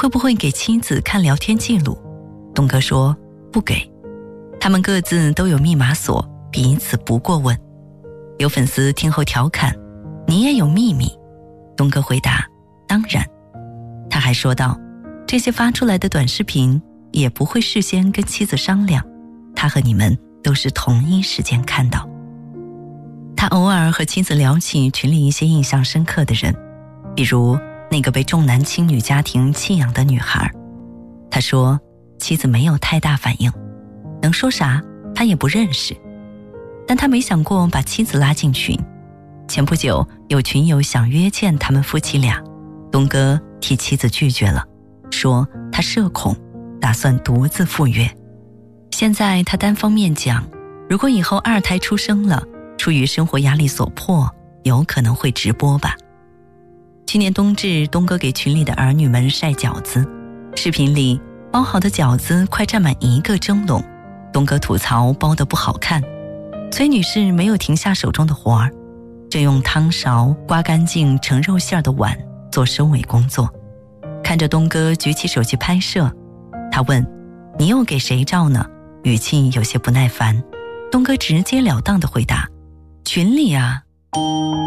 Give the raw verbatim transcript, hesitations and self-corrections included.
会不会给妻子看聊天记录？东哥说不给，他们各自都有密码锁，彼此不过问。有粉丝听后调侃，你也有秘密？东哥回答，当然。他还说道，这些发出来的短视频也不会事先跟妻子商量，他和你们都是同一时间看到。他偶尔和妻子聊起群里一些印象深刻的人，比如那个被重男轻女家庭弃养的女孩。他说妻子没有太大反应，能说啥他也不认识，但他没想过把妻子拉进群。前不久有群友想约见他们夫妻俩，东哥替妻子拒绝了，说他社恐，打算独自赴约。现在他单方面讲，如果以后二胎出生了，出于生活压力所迫，有可能会直播吧。去年冬至，东哥给群里的儿女们晒饺子，视频里包好的饺子快占满一个蒸笼，东哥吐槽包得不好看，崔女士没有停下手中的活儿，正用汤勺刮干净盛肉馅的碗做收尾工作。看着东哥举起手机拍摄，他问，你又给谁照呢？语气有些不耐烦。东哥直截了当地回答，群里啊。